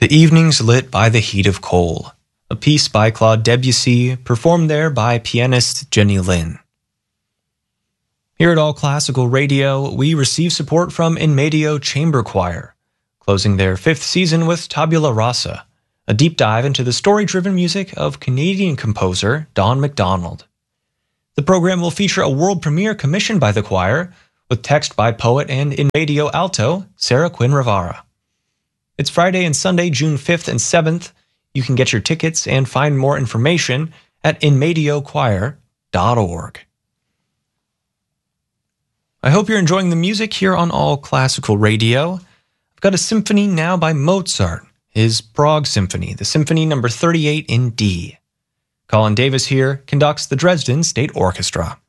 The Evenings Lit by the Heat of Coal, a piece by Claude Debussy, performed there by pianist Jenny Lin. Here at All Classical Radio, we receive support from In Medio Chamber Choir, closing their 5th season with Tabula Rasa, a deep dive into the story-driven music of Canadian composer Don MacDonald. The program will feature a world premiere commissioned by the choir, with text by poet and In Medio alto Sarah Quinn Rivara. It's Friday and Sunday, June 5th and 7th. You can get your tickets and find more information at inmediochoir.org. I hope you're enjoying the music here on All Classical Radio. I've got a symphony now by Mozart, his Prague Symphony, the Symphony No. 38 in D. Colin Davis here conducts the Dresden State Orchestra.